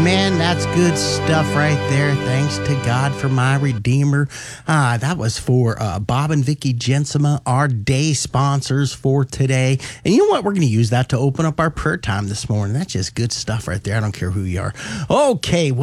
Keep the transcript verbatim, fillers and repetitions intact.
Amen. That's good stuff right there. Thanks to God for my Redeemer. Ah, that was for uh, Bob and Vicky Jensema, our day sponsors for today. And you know what? We're going to use that to open up our prayer time this morning. That's just good stuff right there. I don't care who you are. Okay.